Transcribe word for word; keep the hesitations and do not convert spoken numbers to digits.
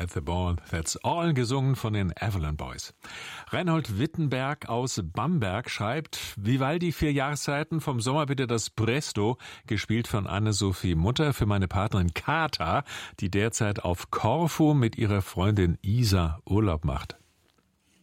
with the ball, that's all, gesungen von den Avalon Boys. Reinhold Wittenberg aus Bamberg schreibt, Vivaldi vier Jahreszeiten, vom Sommer bitte das Presto, gespielt von Anne-Sophie Mutter für meine Partnerin Kata, die derzeit auf Korfu mit ihrer Freundin Isa Urlaub macht.